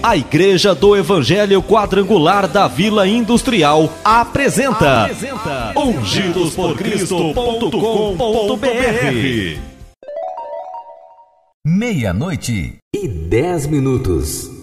A Igreja do Evangelho Quadrangular da Vila Industrial apresenta ungidosporcristo.com.br. 00:10.